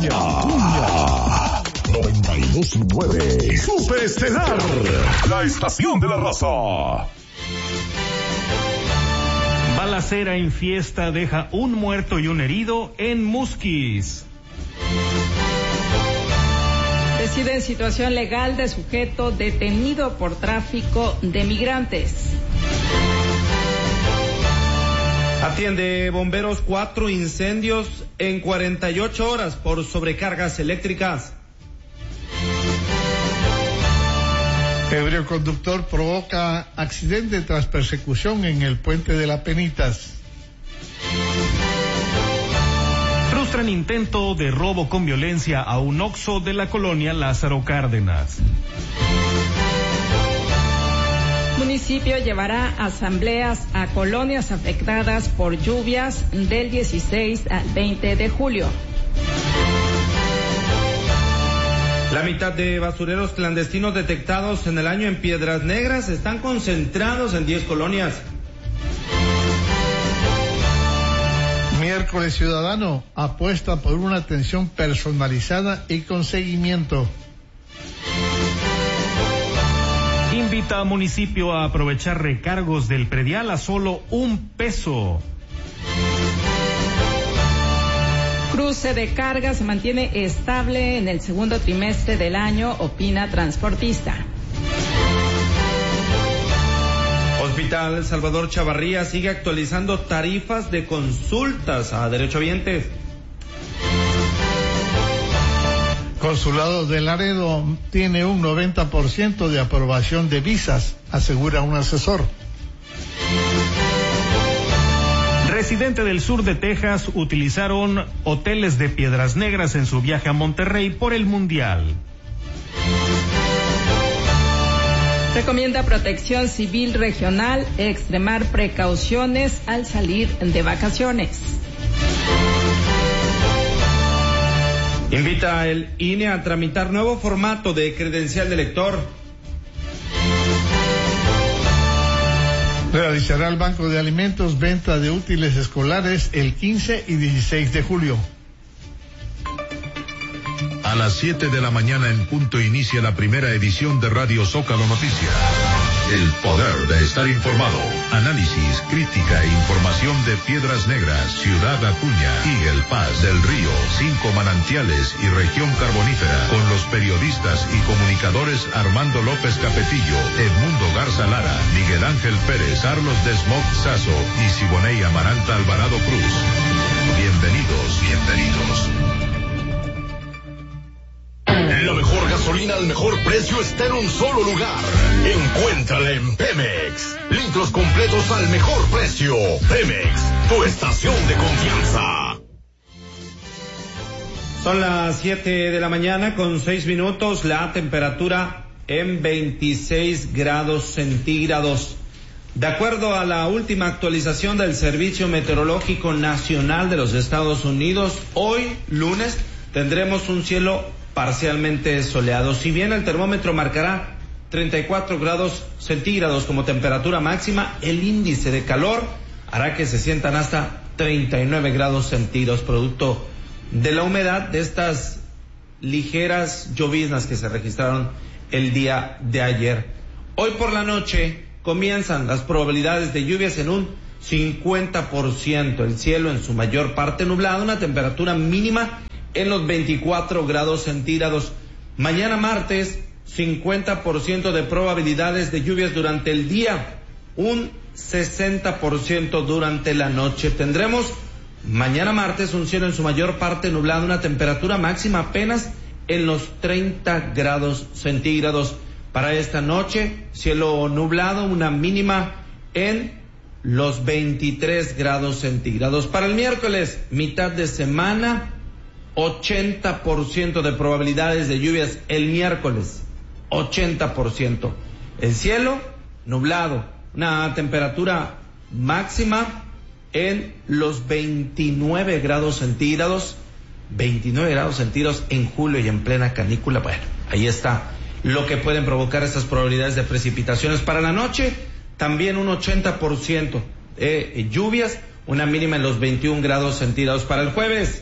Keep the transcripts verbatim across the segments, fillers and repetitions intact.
Acuña. noventa y dos punto nueve. Super Estelar. La estación de la raza. Balacera en fiesta deja un muerto y un herido en Musquis. Reside en situación legal de sujeto detenido por tráfico de migrantes. Atiende bomberos cuatro incendios en cuarenta y ocho horas por sobrecargas eléctricas. Ebrio conductor provoca accidente tras persecución en el puente de la Penitas. Frustran intento de robo con violencia a un Oxxo de la colonia Lázaro Cárdenas. Municipio llevará asambleas a colonias afectadas por lluvias del dieciséis al veinte de julio. La mitad de basureros clandestinos detectados en el año en Piedras Negras están concentrados en diez colonias. Miércoles Ciudadano apuesta por una atención personalizada y con seguimiento. Invita a municipio a aprovechar recargos del predial a solo un peso. Cruce de carga se mantiene estable en el segundo trimestre del año, opina transportista. Hospital Salvador Chavarría sigue actualizando tarifas de consultas a derechohabientes. Consulado de Laredo tiene un noventa por ciento de aprobación de visas, asegura un asesor. Residentes del sur de Texas utilizaron hoteles de Piedras Negras en su viaje a Monterrey por el Mundial. Recomienda Protección Civil Regional extremar precauciones al salir de vacaciones. Invita el I N E a tramitar nuevo formato de credencial de lector. Realizará el Banco de Alimentos venta de útiles escolares el quince y dieciséis de julio. A las siete de la mañana en punto inicia la primera edición de Radio Zócalo Noticias. El poder de estar informado. Análisis, crítica e información de Piedras Negras, Ciudad Acuña, Eagle Pass, Del Río, Cinco Manantiales y Región Carbonífera. Con los periodistas y comunicadores Armando López Capetillo, Edmundo Garza Lara, Miguel Ángel Pérez, Carlos Desmog Sazo y Siboney Amaranta Alvarado Cruz. Bienvenidos, bienvenidos. La mejor gasolina al mejor precio está en un solo lugar. Encuéntrala en Pemex. Litros completos al mejor precio. Pemex, tu estación de confianza. Son las siete de la mañana con seis minutos. La temperatura en veintiséis grados centígrados. De acuerdo a la última actualización del Servicio Meteorológico Nacional de los Estados Unidos, hoy lunes tendremos un cielo parcialmente soleado. Si bien el termómetro marcará treinta y cuatro grados centígrados como temperatura máxima, el índice de calor hará que se sientan hasta treinta y nueve grados centígrados, producto de la humedad de estas ligeras lloviznas que se registraron el día de ayer. Hoy por la noche comienzan las probabilidades de lluvias en un cincuenta por ciento, el cielo en su mayor parte nublado, una temperatura mínima en los veinticuatro grados centígrados. Mañana martes, cincuenta por ciento de probabilidades de lluvias durante el día, un sesenta por ciento durante la noche. Tendremos mañana martes un cielo en su mayor parte nublado, una temperatura máxima apenas en los treinta grados centígrados. Para esta noche, cielo nublado, una mínima en los veintitrés grados centígrados. Para el miércoles, mitad de semana, ochenta por ciento de probabilidades de lluvias el miércoles, ochenta por ciento. El cielo nublado, una temperatura máxima en los veintinueve grados centígrados, veintinueve grados centígrados en julio y en plena canícula. Bueno, ahí está lo que pueden provocar estas probabilidades de precipitaciones. Para la noche, también un ochenta por ciento de lluvias, una mínima en los veintiún grados centígrados. Para el jueves,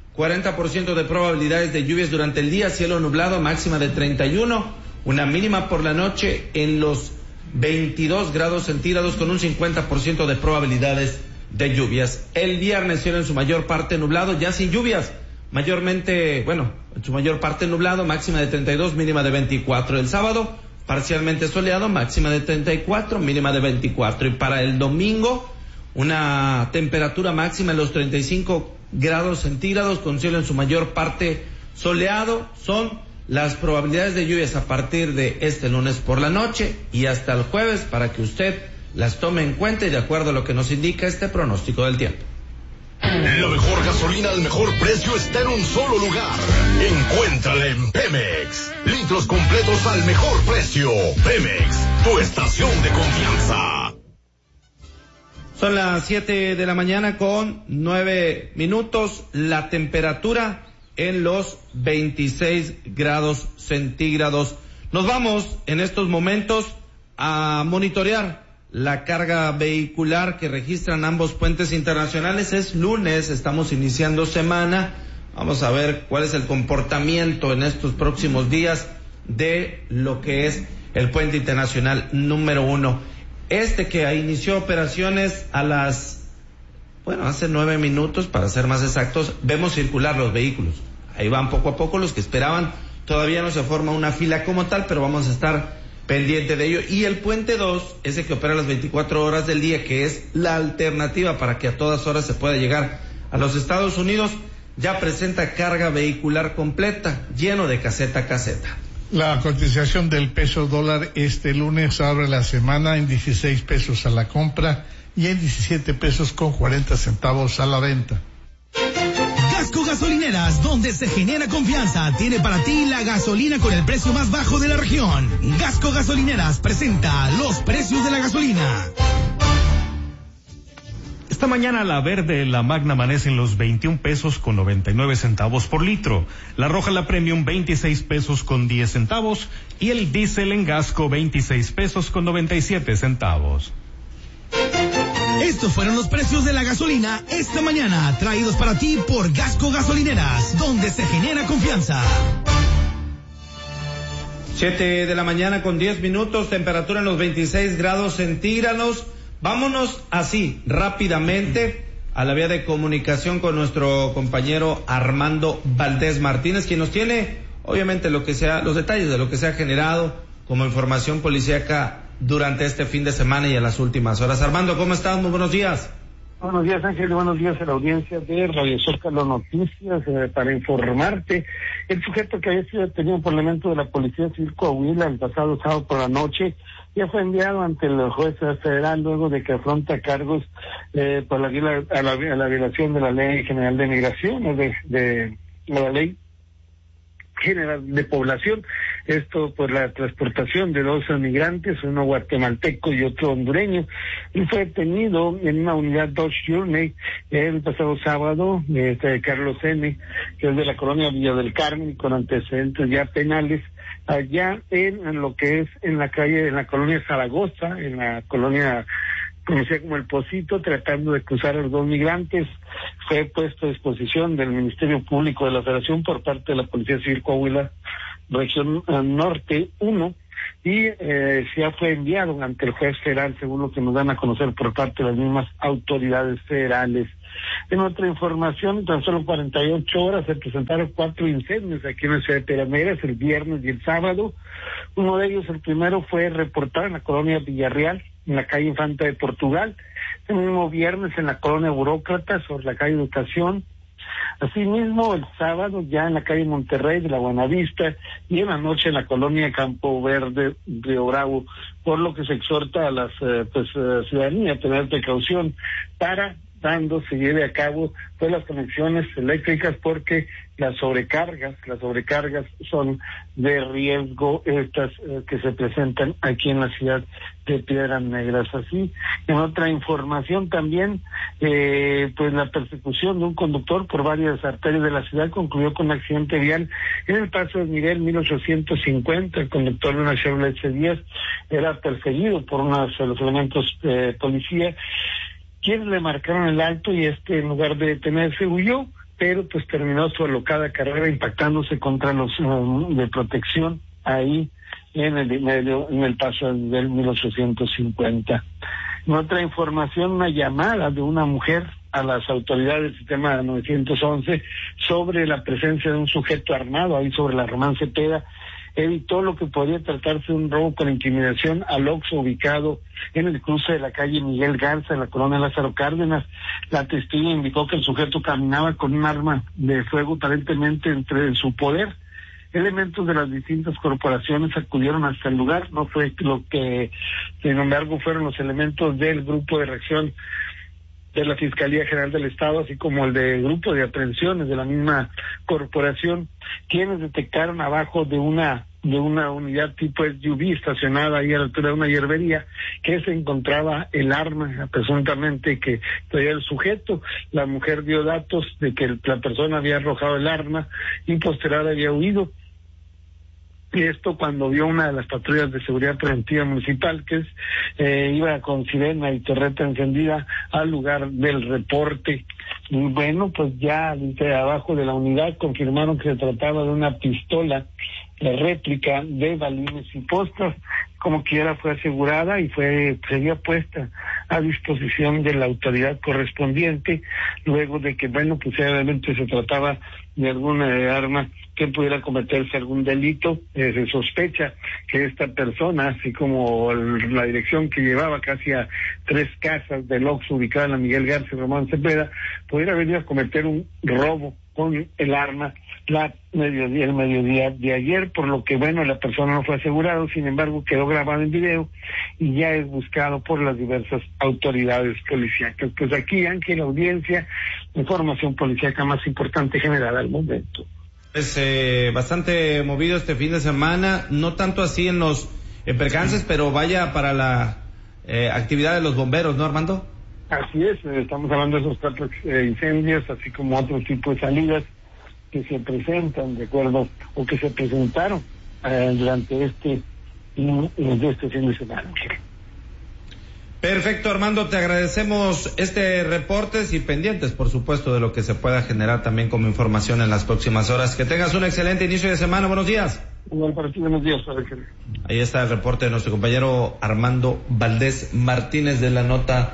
cuarenta por ciento de probabilidades de lluvias durante el día, cielo nublado, máxima de treinta y uno, una mínima por la noche en los veintidós grados centígrados con un cincuenta por ciento de probabilidades de lluvias. El viernes cielo en su mayor parte nublado, ya sin lluvias, mayormente, bueno, en su mayor parte nublado, máxima de treinta y dos, mínima de veinticuatro. El sábado parcialmente soleado, máxima de treinta y cuatro, mínima de veinticuatro. Y para el domingo, una temperatura máxima en los treinta y cinco grados centígrados con cielo en su mayor parte soleado. Son las probabilidades de lluvias a partir de este lunes por la noche y hasta el jueves para que usted las tome en cuenta y de acuerdo a lo que nos indica este pronóstico del tiempo. La mejor gasolina al mejor precio está en un solo lugar. Encuéntrala en Pemex. Litros completos al mejor precio. Pemex, tu estación de confianza. Son las siete de la mañana con nueve minutos. La temperatura en los veintiséis grados centígrados. Nos vamos en estos momentos a monitorear la carga vehicular que registran ambos puentes internacionales. Es lunes, estamos iniciando semana. Vamos a ver cuál es el comportamiento en estos próximos días de lo que es el puente internacional número uno. Este que inició operaciones a las, bueno, hace nueve minutos, para ser más exactos, vemos circular los vehículos. Ahí van poco a poco los que esperaban. Todavía no se forma una fila como tal, pero vamos a estar pendiente de ello. Y el puente dos, ese que opera las veinticuatro horas del día, que es la alternativa para que a todas horas se pueda llegar a los Estados Unidos, ya presenta carga vehicular completa, lleno de caseta a caseta. La cotización del peso dólar este lunes abre la semana en dieciséis pesos a la compra y en diecisiete pesos con cuarenta centavos a la venta. Gasco Gasolineras, donde se genera confianza, tiene para ti la gasolina con el precio más bajo de la región. Gasco Gasolineras presenta los precios de la gasolina. Esta mañana la verde, la Magna amanece en los veintiún pesos con noventa y nueve centavos por litro. La roja, la Premium, veintiséis pesos con diez centavos. Y el diésel en Gasco, veintiséis pesos con noventa y siete centavos. Estos fueron los precios de la gasolina esta mañana, traídos para ti por Gasco Gasolineras, donde se genera confianza. Siete de la mañana con diez minutos, temperatura en los veintiséis grados centígrados. Vámonos así, rápidamente, a la vía de comunicación con nuestro compañero Armando Valdés Martínez, quien nos tiene, obviamente, lo que sea, los detalles de lo que se ha generado como información policíaca durante este fin de semana y en las últimas horas. Armando, ¿cómo estás? Muy buenos días. Buenos días, Ángel, buenos días a la audiencia de Radio Zócalo Noticias. Eh, para informarte, el sujeto que había sido detenido por elementos de la Policía Civil Coahuila el pasado sábado por la noche ya fue enviado ante el juez federal luego de que afronta cargos eh, por la, a la, a la violación de la Ley General de Migración, o de, de, de la Ley General de Población. Esto por la transportación de dos migrantes, uno guatemalteco y otro hondureño. Y fue detenido en una unidad Dodge Journey el pasado sábado, este Carlos N., que es de la colonia Villa del Carmen, con antecedentes ya penales, allá en, en lo que es en la calle, en la colonia Zaragoza, en la colonia conocida como El Pocito, tratando de cruzar a los dos migrantes. Fue puesto a disposición del Ministerio Público de la Federación por parte de la Policía Civil Coahuila, región Norte uno, y eh, ya fue enviado ante el juez federal, según lo que nos dan a conocer por parte de las mismas autoridades federales. En otra información, en tan solo cuarenta y ocho horas se presentaron cuatro incendios aquí en la ciudad de Piedras Negras, el viernes y el sábado. Uno de ellos, el primero, fue reportado en la colonia Villarreal, en la calle Infanta de Portugal. El mismo viernes en la colonia Burócratas, sobre la calle Educación. Asimismo, el sábado ya en la calle Monterrey de la Buenavista y en la noche en la colonia Campo Verde, Río Bravo, por lo que se exhorta a las eh, pues eh, ciudadanía a tener precaución para cuando se lleve a cabo pues las conexiones eléctricas, porque las sobrecargas, las sobrecargas son de riesgo, estas eh, que se presentan aquí en la ciudad de Piedras Negras. Así, en otra información también, eh, pues la persecución de un conductor por varias arterias de la ciudad concluyó con un accidente vial en el paso del nivel mil ochocientos cincuenta. El conductor de una Chevrolet C diez era perseguido por unos de los elementos de eh, policía, quienes le marcaron el alto y este, en lugar de detenerse, huyó. pero pues terminó su alocada carrera impactándose contra los um, de protección ahí en el medio, en el paso del mil ochocientos cincuenta. En otra información, una llamada de una mujer a las autoridades del sistema nueve once sobre la presencia de un sujeto armado ahí sobre la Román Cepeda evitó lo que podría tratarse de un robo con intimidación al Oxxo ubicado en el cruce de la calle Miguel Garza, en la colonia Lázaro Cárdenas. La testigo indicó que el sujeto caminaba con un arma de fuego aparentemente entre su poder. Elementos de las distintas corporaciones acudieron hasta el lugar, no fue lo que, sin embargo, fueron los elementos del grupo de reacción de la Fiscalía General del Estado, así como el de grupo de aprehensiones de la misma corporación, quienes detectaron abajo de una de una unidad tipo S U V estacionada ahí a la altura de una hierbería que se encontraba el arma presuntamente que traía el sujeto. La mujer dio datos de que la persona había arrojado el arma y posterior había huido. Y esto cuando vio una de las patrullas de seguridad preventiva municipal, que es eh, iba con sirena y torreta encendida al lugar del reporte. Y bueno, pues ya de abajo de la unidad confirmaron que se trataba de una pistola de réplica de balines y postas, como quiera fue asegurada y fue sería puesta a disposición de la autoridad correspondiente, luego de que, bueno, pues realmente se trataba de alguna arma que pudiera cometerse algún delito. Eh, se sospecha que esta persona, así como el, la dirección que llevaba casi a tres casas del Oxxo ubicada en la Miguel Garza y Román Cepeda, pudiera venir a cometer un robo con el arma la mediodía, el mediodía de ayer, por lo que, bueno, la persona no fue asegurado, sin embargo quedó grabado en video y ya es buscado por las diversas autoridades policíacas. Pues aquí, Ángel, audiencia, información policíaca más importante generada al momento. Es eh, bastante movido este fin de semana, no tanto así en los eh, percances, pero vaya para la eh, actividad de los bomberos, ¿no, Armando? Así es, eh, estamos hablando de esos cuatro eh, incendios, así como otro tipo de salidas que se presentan, de acuerdo, o que se presentaron eh, durante este, este fin de semana. Perfecto, Armando, te agradecemos este reporte y pendientes, por supuesto, de lo que se pueda generar también como información en las próximas horas. Que tengas un excelente inicio de semana. Buenos días. Igual para ti, buenos días. Ahí está el reporte de nuestro compañero Armando Valdés Martínez de la nota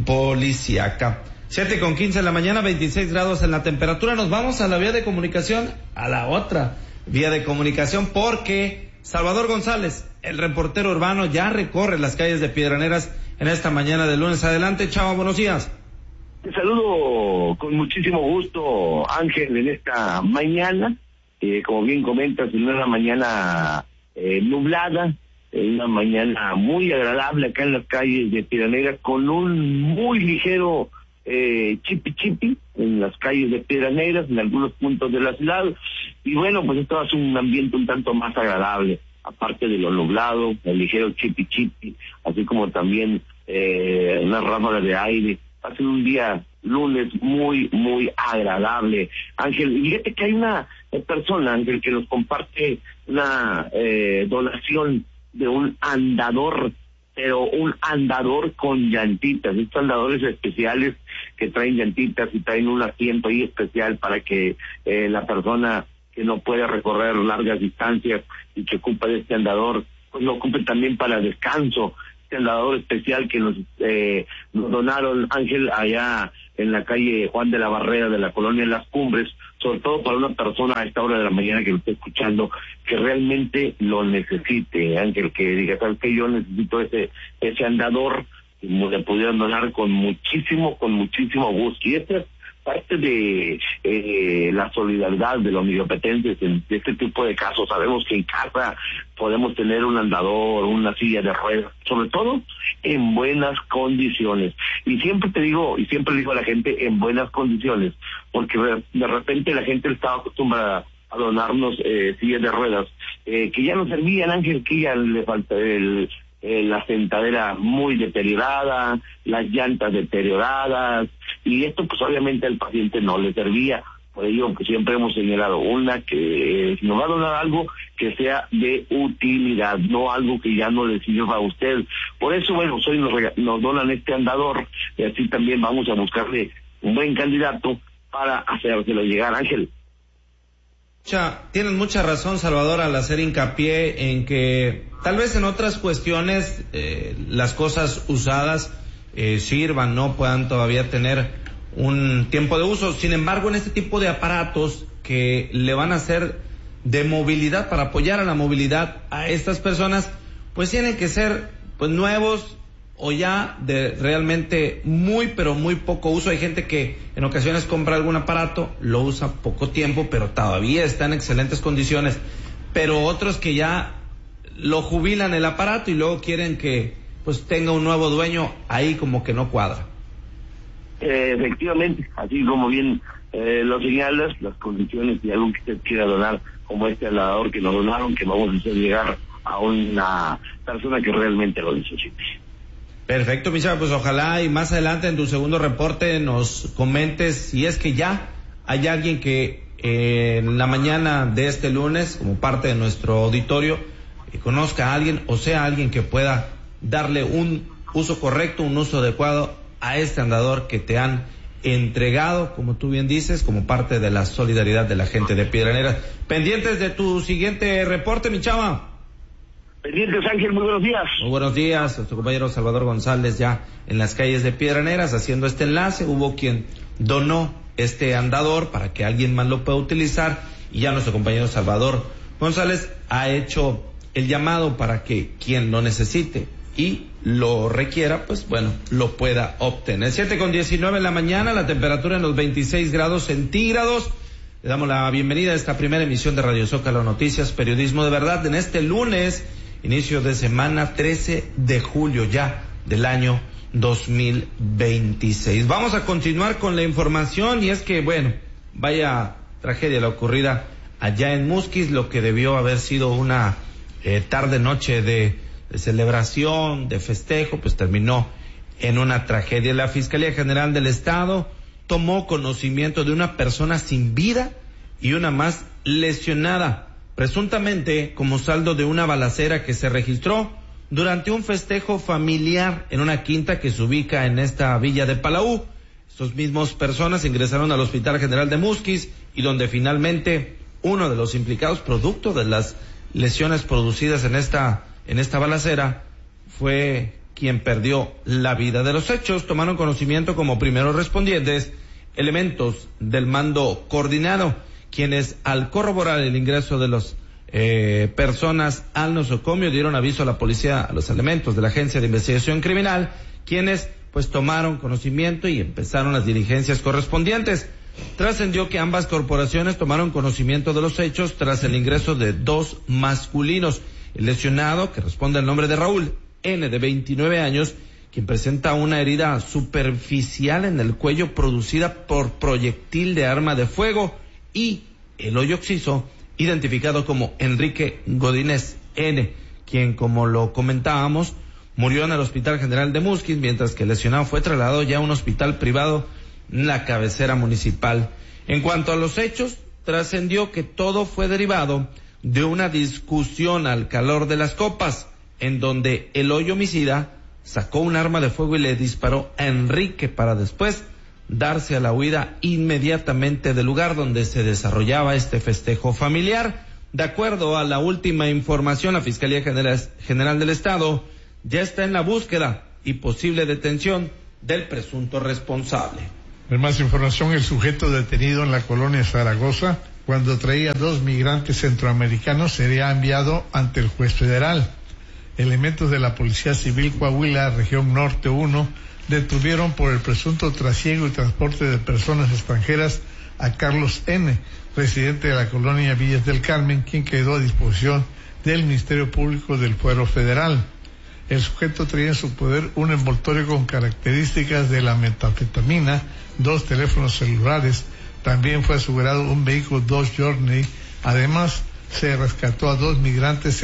policiaca. siete con quince de la mañana, veintiséis grados en la temperatura. Nos vamos a la vía de comunicación, a la otra vía de comunicación, porque Salvador González, el reportero urbano, ya recorre las calles de Piedraneras en esta mañana de lunes. Adelante, Chava, buenos días. Te saludo con muchísimo gusto, Ángel, en esta mañana. Eh, como bien comentas, en una mañana eh, nublada, en una mañana muy agradable acá en las calles de Piedraneras, con un muy ligero eh, chipi chipi en las calles de Piedraneras, en algunos puntos de la ciudad. Y bueno, pues esto hace un ambiente un tanto más agradable, aparte de lo nublado, el ligero chipi chipi, así como también eh, una ráfaga de aire. Hace un día lunes muy, muy agradable, Ángel. Y fíjate que hay una persona, Ángel, que nos comparte una eh, donación de un andador, pero un andador con llantitas, estos andadores especiales que traen llantitas y traen un asiento ahí especial para que eh, la persona que no puede recorrer largas distancias y que ocupa de este andador, pues lo ocupe también para descanso. Este andador especial que nos, eh, nos donaron, Ángel, allá en la calle Juan de la Barrera de la colonia Las Cumbres, sobre todo para una persona a esta hora de la mañana que lo esté escuchando, que realmente lo necesite, Ángel, que diga, ¿sabes qué? Yo necesito ese ese andador, y le pudieran donar con muchísimo, con muchísimo gusto. Y esta es parte de eh, la solidaridad de los mediopetenses en este tipo de casos. Sabemos que en casa podemos tener un andador, una silla de ruedas, sobre todo en buenas condiciones. Y siempre te digo, y siempre digo a la gente, en buenas condiciones, porque de repente la gente estaba acostumbrada a donarnos eh, sillas de ruedas, eh, que ya no servían, Ángel, que ya le falta el... Eh, la sentadera muy deteriorada, las llantas deterioradas, y esto pues obviamente al paciente no le servía. Por ello pues siempre hemos señalado una que eh, si nos va a donar algo que sea de utilidad, no algo que ya no le sirva a usted. Por eso, bueno, hoy nos, nos donan este andador, y así también vamos a buscarle un buen candidato para hacérselo llegar. Ángel. Mucha, tienes mucha razón, Salvador, al hacer hincapié en que tal vez en otras cuestiones eh, las cosas usadas eh, sirvan, no puedan todavía tener un tiempo de uso. Sin embargo, en este tipo de aparatos que le van a hacer de movilidad, para apoyar a la movilidad a estas personas, pues tienen que ser pues nuevos o ya de realmente muy pero muy poco uso. Hay gente que en ocasiones compra algún aparato, lo usa poco tiempo, pero todavía está en excelentes condiciones, pero otros que ya lo jubilan el aparato y luego quieren que pues tenga un nuevo dueño, ahí como que no cuadra. Eh, efectivamente, así como bien eh, lo señalas, las condiciones de algo que usted quiera donar, como este alador que nos donaron, que vamos a hacer llegar a una persona que realmente lo necesite. Perfecto, Micha, pues ojalá y más adelante en tu segundo reporte nos comentes si es que ya hay alguien que eh, en la mañana de este lunes, como parte de nuestro auditorio, eh, conozca a alguien o sea alguien que pueda darle un uso correcto, un uso adecuado a este andador que te han entregado, como tú bien dices, como parte de la solidaridad de la gente de Piedras Negras. Pendientes de tu siguiente reporte, mi chava. Pendientes, Ángel, muy buenos días. Muy buenos días, nuestro compañero Salvador González ya en las calles de Piedras Negras haciendo este enlace. Hubo quien donó este andador para que alguien más lo pueda utilizar y ya nuestro compañero Salvador González ha hecho el llamado para que quien lo necesite y lo requiera, pues bueno, lo pueda obtener. siete con diecinueve en la mañana, la temperatura en los veintiséis grados centígrados. Le damos la bienvenida a esta primera emisión de Radio Zócalo Noticias, periodismo de verdad, en este lunes, inicio de semana, trece de julio ya del año dos mil veintiséis. Vamos a continuar con la información y es que, bueno, vaya tragedia la ocurrida allá en Musquis, lo que debió haber sido una eh, tarde-noche de, de celebración, de festejo, pues terminó en una tragedia. La Fiscalía General del Estado tomó conocimiento de una persona sin vida y una más lesionada, presuntamente como saldo de una balacera que se registró durante un festejo familiar en una quinta que se ubica en esta villa de Palau. Estos mismos personas ingresaron al Hospital General de Musquis y donde finalmente uno de los implicados, producto de las lesiones producidas en esta en esta balacera, fue quien perdió la vida. De los hechos tomaron conocimiento como primeros respondientes elementos del mando coordinado, quienes al corroborar el ingreso de las eh, personas al nosocomio dieron aviso a la policía, a los elementos de la Agencia de Investigación Criminal, quienes pues tomaron conocimiento y empezaron las diligencias correspondientes. Trascendió que ambas corporaciones tomaron conocimiento de los hechos tras el ingreso de dos masculinos. El lesionado, que responde al nombre de Raúl N, de veintinueve años, quien presenta una herida superficial en el cuello producida por proyectil de arma de fuego, y el hoyo occiso, identificado como Enrique Godínez N, quien, como lo comentábamos, murió en el Hospital General de Musquis, mientras que el lesionado fue trasladado ya a un hospital privado en la cabecera municipal. En cuanto a los hechos, trascendió que todo fue derivado de una discusión al calor de las copas, en donde el hoyo homicida sacó un arma de fuego y le disparó a Enrique para después darse a la huida inmediatamente del lugar donde se desarrollaba este festejo familiar. De acuerdo a la última información, la Fiscalía General, General del Estado ya está en la búsqueda y posible detención del presunto responsable. En más información, el sujeto detenido en la colonia Zaragoza cuando traía dos migrantes centroamericanos sería enviado ante el juez federal. Elementos de la Policía Civil Coahuila, región norte uno, detuvieron por el presunto trasiego y transporte de personas extranjeras a Carlos N., residente de la colonia Villas del Carmen, quien quedó a disposición del Ministerio Público del Fuero Federal. El sujeto traía en su poder un envoltorio con características de la metanfetamina, dos teléfonos celulares, también fue asegurado un vehículo Dodge Journey. Además, se rescató a dos migrantes